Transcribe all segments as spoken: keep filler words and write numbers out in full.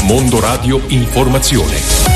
Mondo Radio Informazione.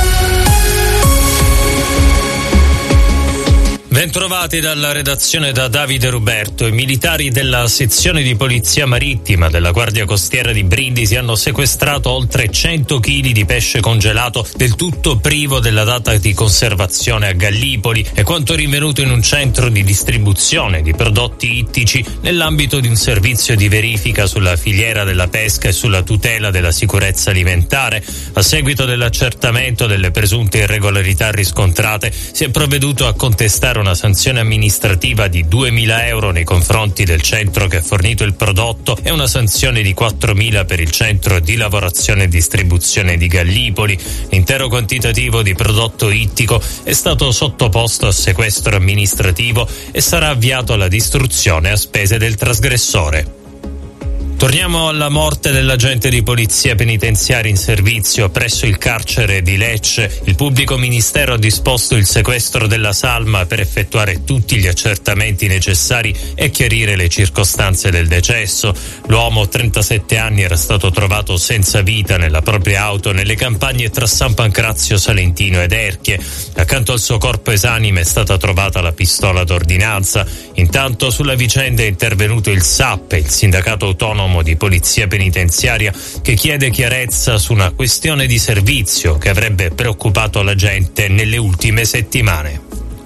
Bentrovati dalla redazione da Davide Ruberto. I militari della sezione di polizia marittima della Guardia Costiera di Brindisi hanno sequestrato oltre cento chili di pesce congelato del tutto privo della data di conservazione a Gallipoli. È quanto rinvenuto in un centro di distribuzione di prodotti ittici nell'ambito di un servizio di verifica sulla filiera della pesca e sulla tutela della sicurezza alimentare. A seguito dell'accertamento delle presunte irregolarità riscontrate, si è provveduto a contestare una sanzione amministrativa di duemila euro nei confronti del centro che ha fornito il prodotto e una sanzione di quattromila per il centro di lavorazione e distribuzione di Gallipoli. L'intero quantitativo di prodotto ittico è stato sottoposto a sequestro amministrativo e sarà avviato alla distruzione a spese del trasgressore. Torniamo alla morte dell'agente di polizia penitenziaria in servizio presso il carcere di Lecce. Il pubblico ministero ha disposto il sequestro della salma per effettuare tutti gli accertamenti necessari e chiarire le circostanze del decesso. L'uomo, trentasette anni, era stato trovato senza vita nella propria auto nelle campagne tra San Pancrazio Salentino ed Erchie. Accanto al suo corpo esanime è stata trovata la pistola d'ordinanza. Intanto sulla vicenda è intervenuto il S A P, il sindacato autonomo di polizia penitenziaria, che chiede chiarezza su una questione di servizio che avrebbe preoccupato la gente nelle ultime settimane.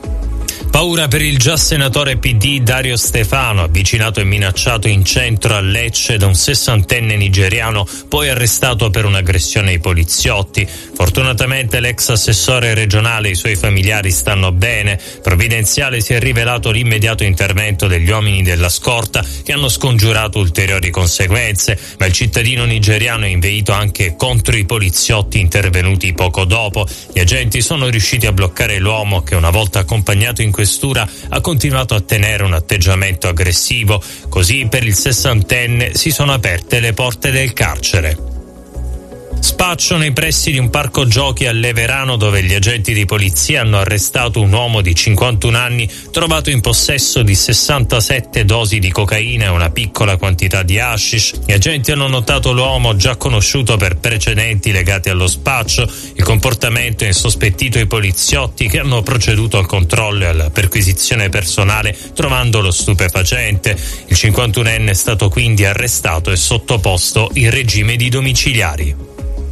Paura per il già senatore P D Dario Stefano, avvicinato e minacciato in centro a Lecce da un sessantenne nigeriano, poi arrestato per un'aggressione ai poliziotti. Fortunatamente l'ex assessore regionale e i suoi familiari stanno bene. Provvidenziale si è rivelato l'immediato intervento degli uomini della scorta che hanno scongiurato ulteriori conseguenze, ma il cittadino nigeriano è inveito anche contro i poliziotti intervenuti poco dopo. Gli agenti sono riusciti a bloccare l'uomo che, una volta accompagnato in questura, ha continuato a tenere un atteggiamento aggressivo. Così per il sessantenne si sono aperte le porte del carcere. Spaccio nei pressi di un parco giochi a Leverano, dove gli agenti di polizia hanno arrestato un uomo di cinquantuno anni trovato in possesso di sessantasette dosi di cocaina e una piccola quantità di hashish. Gli agenti hanno notato l'uomo, già conosciuto per precedenti legati allo spaccio. Il comportamento ha insospettito i poliziotti, che hanno proceduto al controllo e alla perquisizione personale trovando lo stupefacente. Il cinquantunenne è stato quindi arrestato e sottoposto in regime di domiciliari.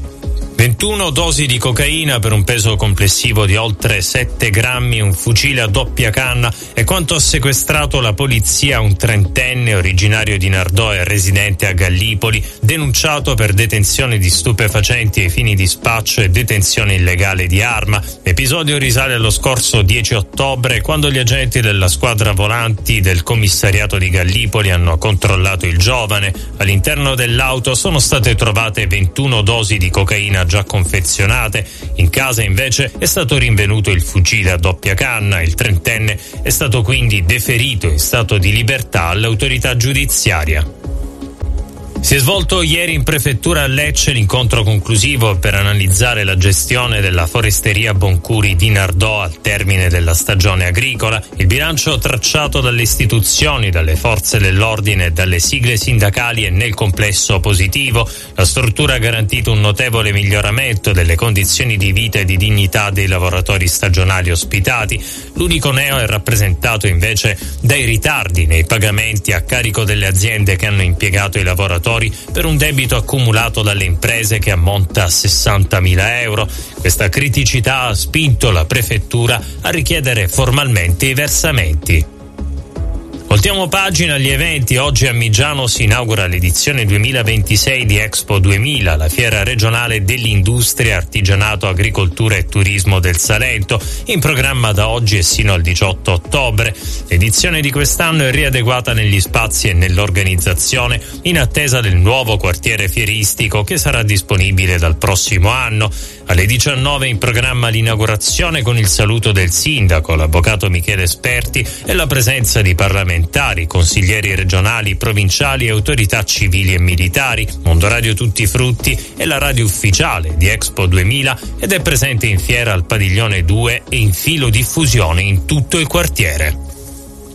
ventuno dosi di cocaina per un peso complessivo di oltre sette grammi, un fucile a doppia canna è quanto ha sequestrato la polizia a un trentenne originario di Nardò e residente a Gallipoli, denunciato per detenzione di stupefacenti ai fini di spaccio e detenzione illegale di arma. L'episodio risale allo scorso dieci ottobre, quando gli agenti della squadra volanti del commissariato di Gallipoli hanno controllato il giovane. All'interno dell'auto sono state trovate ventuno dosi di cocaina già confezionate. In casa invece è stato rinvenuto il fucile a doppia canna. Il trentenne è stato quindi deferito in stato di libertà all'autorità giudiziaria. Si è svolto ieri in prefettura a Lecce l'incontro conclusivo per analizzare la gestione della foresteria Boncuri di Nardò al termine della stagione agricola. Il bilancio tracciato dalle istituzioni, dalle forze dell'ordine e dalle sigle sindacali è nel complesso positivo. La struttura ha garantito un notevole miglioramento delle condizioni di vita e di dignità dei lavoratori stagionali ospitati. L'unico neo è rappresentato invece dai ritardi nei pagamenti a carico delle aziende che hanno impiegato i lavoratori per un debito accumulato dalle imprese che ammonta a sessantamila euro. Questa criticità ha spinto la prefettura a richiedere formalmente i versamenti. Voltiamo pagina agli eventi. Oggi a Migiano si inaugura l'edizione duemilaventisei di Expo duemila, la fiera regionale dell'industria, artigianato, agricoltura e turismo del Salento, in programma da oggi e sino al diciotto ottobre. L'edizione di quest'anno è riadeguata negli spazi e nell'organizzazione, in attesa del nuovo quartiere fieristico che sarà disponibile dal prossimo anno. Alle diciannove in programma l'inaugurazione con il saluto del sindaco, l'avvocato Michele Sperti e la presenza di parlamentari, consiglieri regionali, provinciali e autorità civili e militari. Mondo Radio Tutti i Frutti è la radio ufficiale di Expo duemila ed è presente in fiera al padiglione due e in filo diffusione in tutto il quartiere.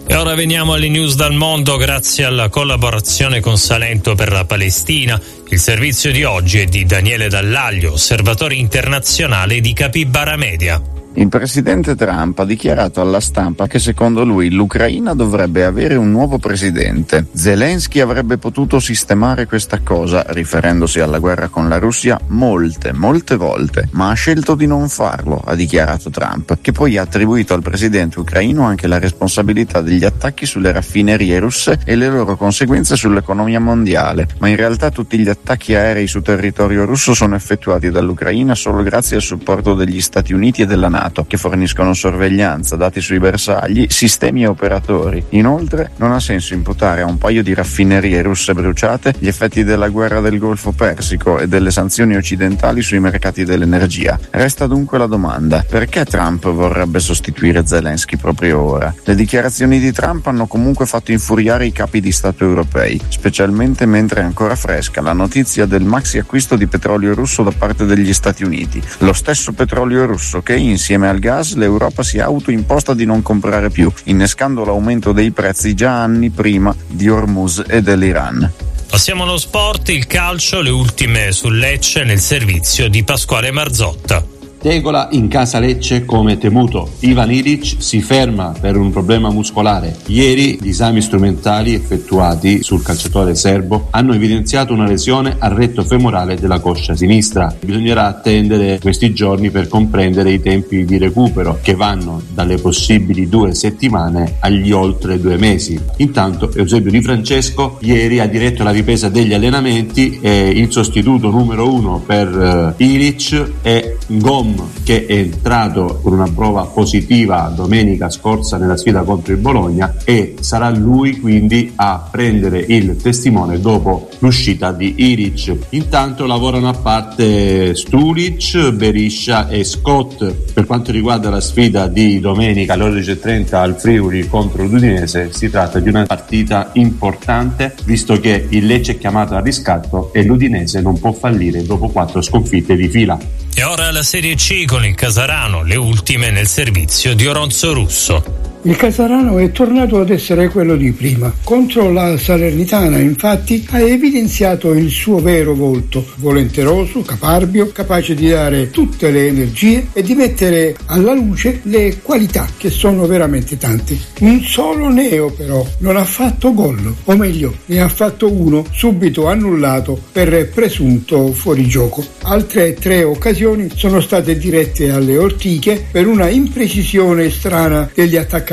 E ora veniamo alle news dal mondo grazie alla collaborazione con Salento per la Palestina. Il servizio di oggi è di Daniele Dall'Aglio, osservatore internazionale di Capibara Media. Il presidente Trump ha dichiarato alla stampa che secondo lui l'Ucraina dovrebbe avere un nuovo presidente. Zelensky avrebbe potuto sistemare questa cosa, riferendosi alla guerra con la Russia, molte, molte volte, ma ha scelto di non farlo, ha dichiarato Trump, che poi ha attribuito al presidente ucraino anche la responsabilità degli attacchi sulle raffinerie russe e le loro conseguenze sull'economia mondiale. Ma in realtà tutti gli attacchi aerei su territorio russo sono effettuati dall'Ucraina solo grazie al supporto degli Stati Uniti e della NATO, che forniscono sorveglianza, dati sui bersagli, sistemi e operatori. Inoltre, non ha senso imputare a un paio di raffinerie russe bruciate gli effetti della guerra del Golfo Persico e delle sanzioni occidentali sui mercati dell'energia. Resta dunque la domanda: perché Trump vorrebbe sostituire Zelensky proprio ora? Le dichiarazioni di Trump hanno comunque fatto infuriare i capi di Stato europei, specialmente mentre è ancora fresca la notizia del maxi acquisto di petrolio russo da parte degli Stati Uniti. Lo stesso petrolio russo che, insieme al gas, l'Europa si è autoimposta di non comprare più, innescando l'aumento dei prezzi già anni prima di Hormuz e dell'Iran. Passiamo allo sport, il calcio, le ultime sul Lecce nel servizio di Pasquale Marzotta. Tegola in casa Lecce come temuto. Ivan Ilić si ferma per un problema muscolare. Ieri gli esami strumentali effettuati sul calciatore serbo hanno evidenziato una lesione al retto femorale della coscia sinistra. Bisognerà attendere questi giorni per comprendere i tempi di recupero, che vanno dalle possibili due settimane agli oltre due mesi. Intanto Eusebio Di Francesco ieri ha diretto la ripresa degli allenamenti e il sostituto numero uno per Ilić è Gom, che è entrato con una prova positiva domenica scorsa nella sfida contro il Bologna, e sarà lui quindi a prendere il testimone dopo l'uscita di Ilić. Intanto lavorano a parte Stulic, Beriscia e Scott. Per quanto riguarda la sfida di domenica alle ore undici e trenta al Friuli contro l'Udinese, si tratta di una partita importante visto che il Lecce è chiamato al riscatto e l'Udinese non può fallire dopo quattro sconfitte di fila. E ora la Serie C con il Casarano, le ultime nel servizio di Oronzo Russo. Il Casarano è tornato ad essere quello di prima. Contro la Salernitana, infatti, ha evidenziato il suo vero volto, volenteroso, caparbio, capace di dare tutte le energie e di mettere alla luce le qualità, che sono veramente tante. Un solo neo però non ha fatto gol, o meglio, ne ha fatto uno subito annullato per presunto fuorigioco. Altre tre occasioni sono state dirette alle ortiche per una imprecisione strana degli attaccanti,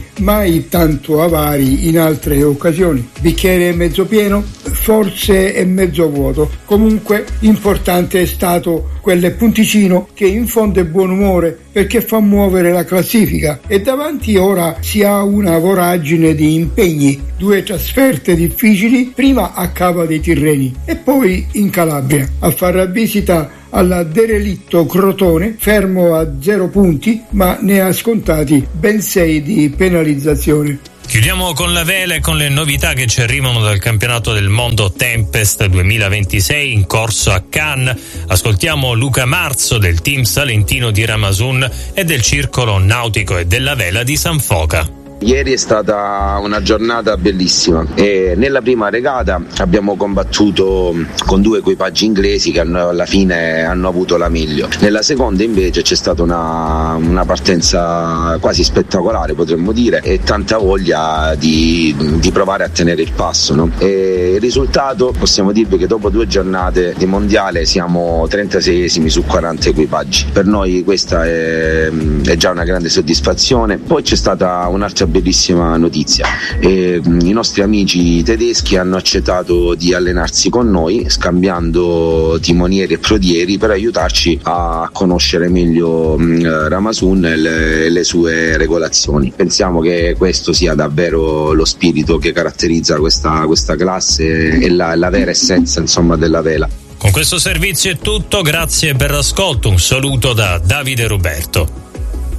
mai tanto avari in altre occasioni. Bicchiere mezzo pieno, forse è mezzo vuoto. Comunque importante è stato quel punticino che infonde buon umore perché fa muovere la classifica, e davanti ora si ha una voragine di impegni, due trasferte difficili, prima a Cava dei Tirreni e poi in Calabria a far visita alla derelitto Crotone, fermo a zero punti ma ne ha scontati ben sei di penalizzazione. Chiudiamo con la vela e con le novità che ci arrivano dal campionato del mondo Tempest duemilaventisei in corso a Cannes. Ascoltiamo Luca Marzo del team salentino di Ramazoun e del circolo nautico e della vela di San Foca. Ieri è stata una giornata bellissima e nella prima regata abbiamo combattuto con due equipaggi inglesi che hanno, alla fine hanno avuto la meglio. Nella seconda invece c'è stata una, una partenza quasi spettacolare, potremmo dire, e tanta voglia di, di provare a tenere il passo, no? E il risultato, possiamo dirvi che dopo due giornate di mondiale siamo trentaseiesimi su quaranta equipaggi. Per noi questa è, è già una grande soddisfazione. Poi c'è stata un'altra bellissima notizia: e, i nostri amici tedeschi hanno accettato di allenarsi con noi, scambiando timonieri e prodieri per aiutarci a conoscere meglio mh, Ramazoun e le, le sue regolazioni. Pensiamo che questo sia davvero lo spirito che caratterizza questa, questa classe e la, la vera essenza, insomma, della vela. Con questo servizio è tutto, grazie per l'ascolto, un saluto da Davide Roberto.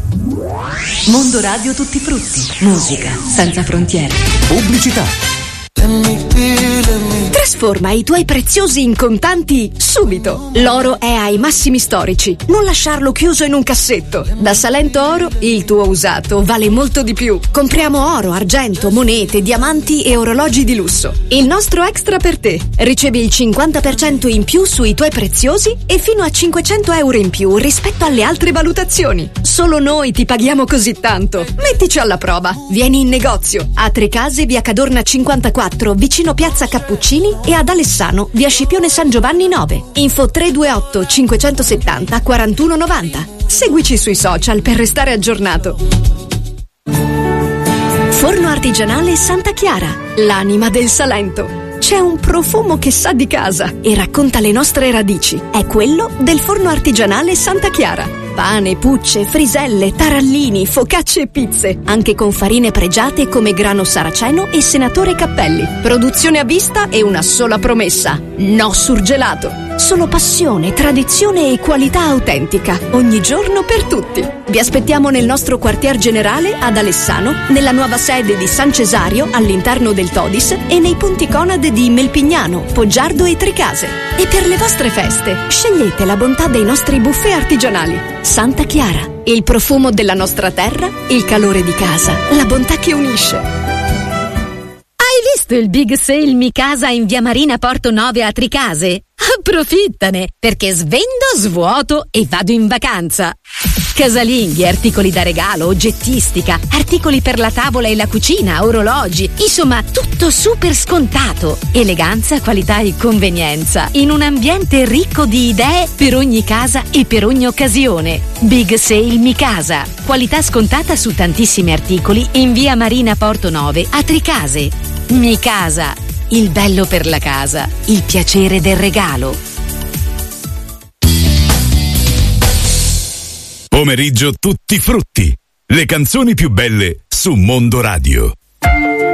Mondo Radio Tutti Frutti, musica senza frontiere. Pubblicità. Trasforma i tuoi preziosi in contanti subito. L'oro è ai massimi storici. Non lasciarlo chiuso in un cassetto. Da Salento Oro il tuo usato vale molto di più. Compriamo oro, argento, monete, diamanti e orologi di lusso. Il nostro extra per te. Ricevi il cinquanta per cento in più sui tuoi preziosi e fino a cinquecento euro in più rispetto alle altre valutazioni. Solo noi ti paghiamo così tanto. Mettici alla prova. Vieni in negozio. A Trecase, via Cadorna cinquantaquattro, vicino Piazza Cappuccini, e ad Alessano, via Scipione San Giovanni nove. Info tre due otto cinquecentosettanta quarantuno novanta. Seguici sui social per restare aggiornato. Forno artigianale Santa Chiara, l'anima del Salento. C'è un profumo che sa di casa e racconta le nostre radici. È quello del forno artigianale Santa Chiara. Pane, pucce, friselle, tarallini, focacce e pizze, anche con farine pregiate come grano saraceno e senatore Cappelli. Produzione a vista e una sola promessa: no surgelato. Solo passione, tradizione e qualità autentica, ogni giorno per tutti. Vi aspettiamo nel nostro quartier generale ad Alessano, nella nuova sede di San Cesario all'interno del Todis e nei punti Conad di Melpignano, Poggiardo e Trecase. E per le vostre feste, scegliete la bontà dei nostri buffet artigianali. Santa Chiara, il profumo della nostra terra, il calore di casa, la bontà che unisce. Hai visto il Big Sale Mi Casa in via Marina Porto nove a Tricase? Approfittane, perché svendo, svuoto e vado in vacanza. Casalinghi, articoli da regalo, oggettistica, articoli per la tavola e la cucina, orologi, insomma tutto super scontato. Eleganza, qualità e convenienza in un ambiente ricco di idee per ogni casa e per ogni occasione. Big Sale Mi Casa, qualità scontata su tantissimi articoli in via Marina Porto nove a Tricase. Mi Casa, il bello per la casa, il piacere del regalo. Pomeriggio tutti frutti. Le canzoni più belle su Mondo Radio.